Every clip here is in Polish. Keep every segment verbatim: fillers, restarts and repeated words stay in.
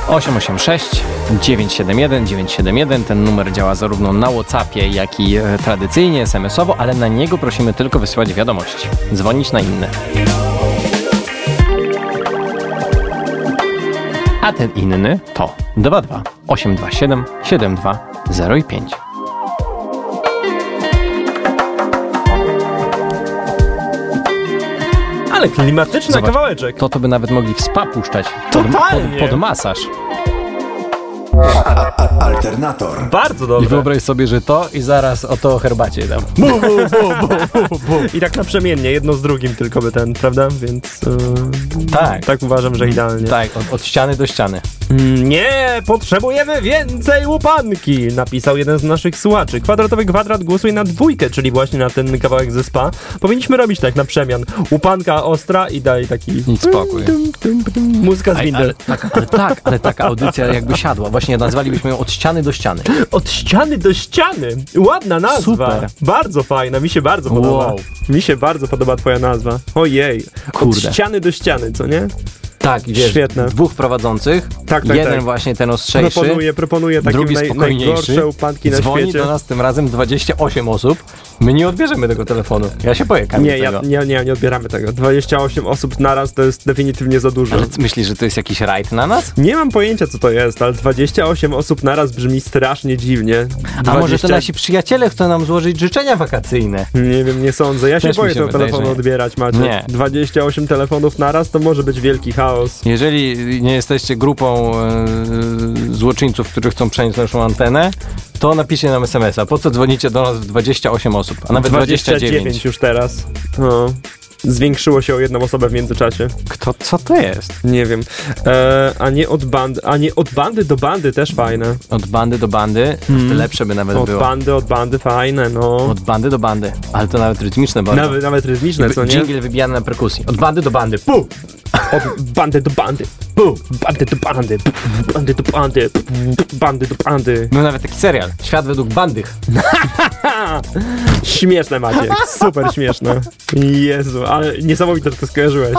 osiem osiem sześć dziewięć siedem jeden dziewięć siedem jeden. Ten numer działa zarówno na WhatsAppie, jak i e, tradycyjnie es em esowo, ale na niego prosimy tylko wysyłać wiadomości. Dzwonić na inny. A ten inny to dwa dwa osiem dwa siedem siedem dwa zero pięć. Ale klimatyczny Zobacz, kawałeczek. To to by nawet mogli w spa puszczać. Pod, Totalnie. pod, pod masaż. Alternator. Bardzo I dobre. wyobraź sobie, że to i zaraz o to o herbacie dam. Bu, bu, bu, bu, bu, bu. I tak naprzemiennie, jedno z drugim tylko by ten, prawda? Więc yy, Tak. tak uważam, że idealnie. Tak, od, od ściany do ściany. Mm, Nie, potrzebujemy więcej łupanki, napisał jeden z naszych słuchaczy. Kwadratowy kwadrat głosuje na dwójkę, czyli właśnie na ten kawałek ze spa. Powinniśmy robić tak na przemian. Łupanka ostra i daj taki... Nic spokój. Muzyka z Aj, windy. ale, tak, ale tak, ale taka audycja jakby siadła. Właśnie nazwalibyśmy ją od ściany do ściany. Od ściany do ściany. Ładna nazwa. Super. Bardzo fajna, mi się bardzo podoba. Wow. Mi się bardzo podoba twoja nazwa. Ojej. Od Kurde. ściany do ściany, co nie? Tak, wiesz, Świetne. dwóch prowadzących, Tak, tak, jeden tak. właśnie ten ostrzejszy, Proponuję, proponuję takie drugi naj, spokojniejszy, najgorsze upadki na dzwoni świecie. do nas tym razem dwadzieścia osiem osób, my nie odbierzemy tego telefonu, ja się boję, Kamil, Nie, ja, tego. nie, nie, nie odbieramy tego. dwadzieścia osiem osób naraz to jest definitywnie za dużo. Ale c- myślisz, że to jest jakiś rajd na nas? Nie mam pojęcia, co to jest, ale dwadzieścia osiem osób naraz brzmi strasznie dziwnie. A może to dwadzieścia nasi przyjaciele chcą nam złożyć życzenia wakacyjne? Nie wiem, nie sądzę. Ja się Też mi boję się tego wydaje, telefonu że nie. odbierać, Maciek. Nie. dwadzieścia osiem telefonów naraz to może być wielki chaos. Jeżeli nie jesteście grupą e, złoczyńców, którzy chcą przenieść naszą antenę, to napiszcie nam es emesa. Po co dzwonicie do nas w dwadzieścia osiem osób, a nawet dwadzieścia dziewięć? już teraz. No. Zwiększyło się o jedną osobę w międzyczasie. Kto, co to jest? Nie wiem. E, a nie od bandy, a nie od bandy do bandy też fajne. Od bandy do bandy, Hmm. lepsze by nawet Od było. bandy, od bandy fajne, no. Od bandy do bandy, ale to nawet rytmiczne bardzo. Nawet, nawet rytmiczne, co nie? Dżingiel wybijany na perkusji. Od bandy do bandy. Pu! Od bandy do bandy. Bu, bandy do bandy. Bandy do bandy. Bandy do bandy. Był nawet taki serial. Świat według bandych. Śmieszne, Maciek. Super śmieszne. Jezu, ale niesamowite, że to skojarzyłeś.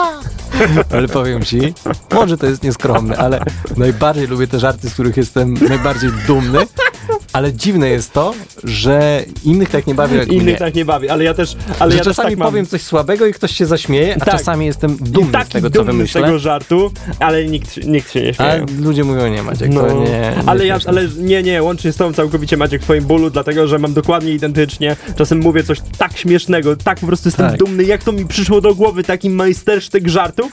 Ale powiem ci, może to jest nieskromne, ale najbardziej lubię te żarty, z których jestem najbardziej dumny. Ale dziwne jest to, że innych tak nie bawi jak Innych mnie. tak nie bawi, ale ja też, ale Że ja też czasami tak mam. powiem coś słabego i ktoś się zaśmieje, a Tak. czasami jestem I dumny taki z tego, co dumny z wymyślę. tego żartu, ale nikt, nikt się nie A śmieje. ludzie mówią, nie Maciek, No, to nie, nie ale ja, śmieszne. ale nie, nie, łącznie z tą całkowicie, Maciek, w twoim bólu, dlatego, że mam dokładnie identycznie. Czasem mówię coś tak śmiesznego, tak po prostu jestem Tak. dumny, jak to mi przyszło do głowy, taki majstersztyk żartu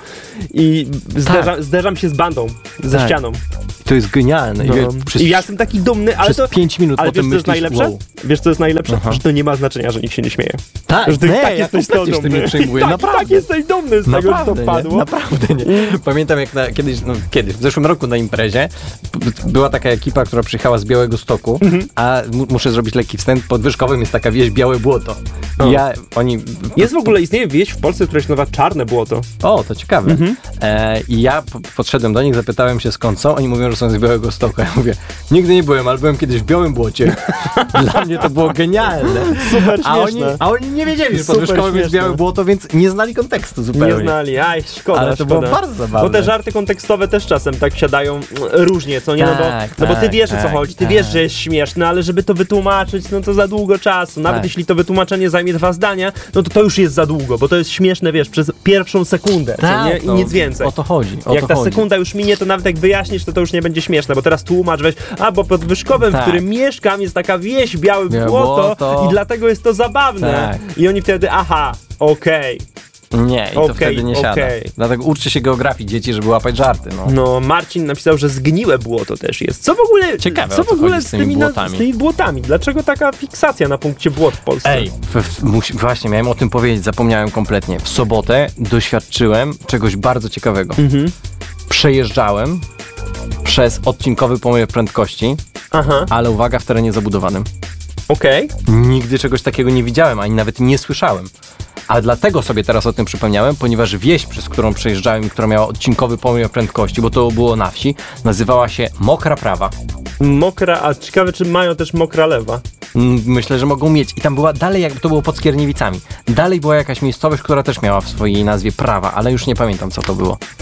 i zderza, zderzam się z bandą, ze Tak. ścianą. To jest genialne. No. I, przez, I ja jestem taki dumny, ale przez to... pięć minut Ale potem wiesz, co jest myślisz, najlepsze? wow. Wiesz, co jest najlepsze? Aha. Że to nie ma znaczenia, że nikt się nie śmieje. Tak, Że ty nie, tak ja jesteś to kompletnie się tym dumny. nie przejmuję, tak, naprawdę. tak jesteś dumny z tego, że to Naprawdę, padło. nie? Naprawdę nie. Pamiętam jak na, kiedyś, no kiedyś, w zeszłym roku na imprezie p- była taka ekipa, która przyjechała z Białegostoku, Mhm. a m- muszę zrobić lekki wstęp, pod Wyszkowem jest taka wieś Białe Błoto. O. I ja, oni... Jest w ogóle, istnieje wieś w Polsce, która się nazywa Czarne Błoto. O, to ciekawe. Mhm. E, I ja p- podszedłem do nich, zapytałem się skąd są, oni mówią, że są z Białegostoku. Ja mówię, nigdy nie byłem, ale byłem kiedyś w Białym Błocie. Dla mnie to było genialne. Super A oni, śmieszne. a oni nie wiedzieli, że pod Super Wyszkowem jest śmieszne. Białe Błoto, więc nie znali kontekstu zupełnie. Nie znali, aj, szkoda, Ale to szkoda. było bardzo zabawne. No te żarty kontekstowe też czasem tak siadają mm, różnie, co nie? No bo, Tak, no bo ty tak, wiesz, o co tak, chodzi, ty tak. wiesz, że jest śmieszne, ale żeby to wytłumaczyć, no to za długo czasu. Nawet Tak. jeśli to wytłumaczenie zajmie dwa zdania, no to to już jest za długo, bo to jest śmieszne, wiesz, przez pierwszą sekundę, co nie? I no, nic więcej. O to chodzi. O Jak to ta chodzi. sekunda już minie, to nawet jak wyjaśnisz, to to już nie będzie śmieszne, bo teraz tłumacz, weź, a bo pod Wyszkowem, Tak. w którym mieszkam, jest taka wieś, Białe Białe Błoto, Błoto. i dlatego jest to zabawne. Tak. I oni wtedy, aha, okej. Nie, i to Okej, wtedy nie siada. okej. Dlatego uczcie się geografii dzieci, żeby łapać żarty. No. No, Marcin napisał, że zgniłe błoto też jest. Co w ogóle, Ciekawe, co o w co ogóle chodzi z z tymi tymi, na, błotami. z tymi błotami? Dlaczego taka fiksacja na punkcie błot w Polsce? Ej, w, w, musi, właśnie miałem o tym powiedzieć, zapomniałem kompletnie. W sobotę doświadczyłem czegoś bardzo ciekawego. Mhm. Przejeżdżałem przez odcinkowy pomiar prędkości, Aha, ale uwaga, w terenie zabudowanym. okej. Nigdy czegoś takiego nie widziałem, ani nawet nie słyszałem. Ale dlatego sobie teraz o tym przypomniałem, ponieważ wieś, przez którą przejeżdżałem i która miała odcinkowy pomiar prędkości, bo to było na wsi, nazywała się Mokra Prawa. Mokra, a ciekawe, czy mają też mokra lewa. Mm, Myślę, że mogą mieć. I tam była dalej, jakby to było pod Skierniewicami. Dalej była jakaś miejscowość, która też miała w swojej nazwie Prawa, ale już nie pamiętam, co to było.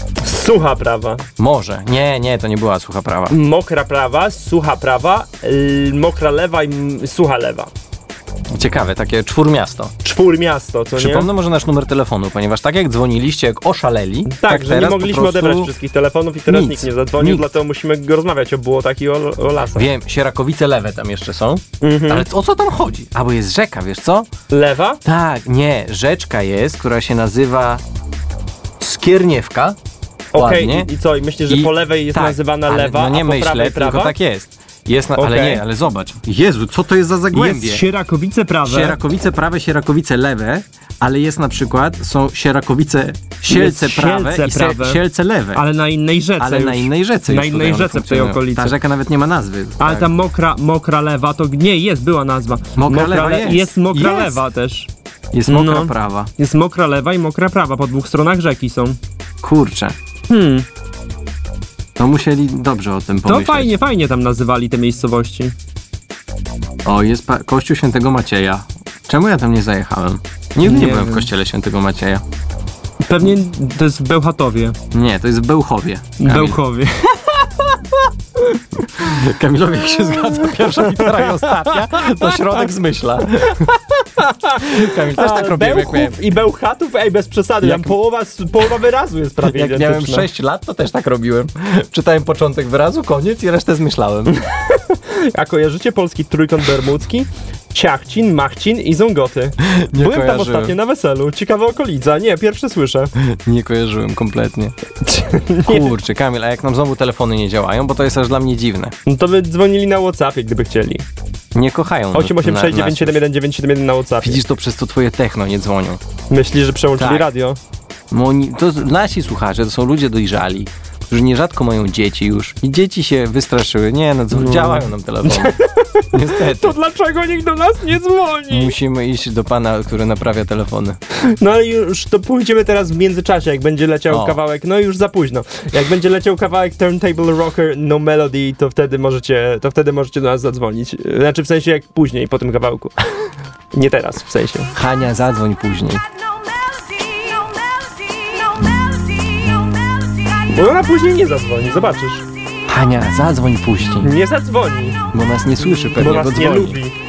Sucha prawa. Może. Nie, nie, to nie była sucha prawa. Mokra prawa, sucha prawa, l- mokra lewa i m- sucha lewa. Ciekawe, takie czwórmiasto. Czwór miasto, co nie? Przypomnę może nasz numer telefonu, ponieważ tak jak dzwoniliście, jak oszaleli, Tak, tak że nie teraz mogliśmy po prostu... odebrać wszystkich telefonów i teraz nic, nikt nie zadzwonił, nikt. dlatego musimy go rozmawiać o Błotach i o, o lasach. Wiem, Sierakowice lewe tam jeszcze są, Mhm. ale o co tam chodzi? A, bo jest rzeka, wiesz co? Lewa? Tak, nie, rzeczka jest, która się nazywa Skierniewka. Okej, Ładnie. i, i co? I myślisz, że I- po lewej jest tak, nazywana ale lewa, no nie a po myślę, prawej prawa? tylko tak jest. Jest na, ale Okej. nie, ale zobacz. Jezu, co to jest za zagłębie? Sierakowice prawe. Sierakowice prawe, Sierakowice lewe, ale jest na przykład, są Sierakowice Sielce Jest prawe Sielce i se, prawe. Sielce lewe. Ale na innej rzece Ale już. na innej rzece Na już innej tutaj one rzece w tej funkcjonują. okolicy. Ta rzeka nawet nie ma nazwy. Ale tak. ta mokra, mokra lewa to nie, jest, była nazwa. Mokra lewa jest. Jest mokra Jest. lewa też. Jest mokra no. prawa. Jest mokra lewa i mokra prawa, po dwóch stronach rzeki są. Kurczę. Hmm, To musieli dobrze o tym to pomyśleć. fajnie, fajnie tam nazywali te miejscowości. O, jest pa- kościół Świętego Macieja. Czemu ja tam nie zajechałem? Nigdy nie, Nie byłem wiem. w kościele Świętego Macieja. Pewnie to jest w Bełchatowie. Nie, to jest w Bełchowie. Kamil. Bełchowie. Kamilowi jak się zgadza, pierwsza litera i ostatnia, to środek zmyśla. Kamil, też tak robiłem, jak miałem, Bełchów i Bełchatów, ej, bez przesady, Jak- tam połowa, połowa wyrazu jest prawie jak miałem identyczna. sześć lat, to też tak robiłem. Czytałem początek wyrazu, koniec i resztę zmyślałem. A kojarzycie polski trójkąt bermudzki? Ciachcin, Machcin i Zongoty. Nie Byłem tam kojarzyłem. ostatnio na weselu. Ciekawa okolica. Nie, pierwsze słyszę. Nie kojarzyłem kompletnie. Kurczę, Kamil, a jak nam znowu telefony nie działają, bo to jest aż dla mnie dziwne. No to by dzwonili na WhatsAppie, gdyby chcieli. Nie kochają osiem osiem na- sześć nas dziewięć siedem już. jeden dziewięć siedem jeden na WhatsAppie. Widzisz, to przez to twoje techno nie dzwonią. Myślisz, że przełączyli Tak. radio? No, oni, to nasi słuchacze to są ludzie dojrzali, którzy nierzadko mają dzieci już i dzieci się wystraszyły. Nie, no, No. działają nam telefony. Niestety. To dlaczego nikt do nas nie dzwoni? Musimy iść do pana, który naprawia telefony. No ale już to pójdziemy teraz w międzyczasie, jak będzie leciał O. kawałek, no już za późno. Jak będzie leciał kawałek Turntable Rocker No Melody, to wtedy możecie, to wtedy możecie do nas zadzwonić. Znaczy w sensie jak później, po tym kawałku. Nie teraz, w sensie. Hania, zadzwoń później. Bo ona później nie zadzwoni, zobaczysz. Hania, zadzwoń później, Nie zadzwoni, bo nas nie słyszy, bo pewnie nas go nie dzwoni. lubi.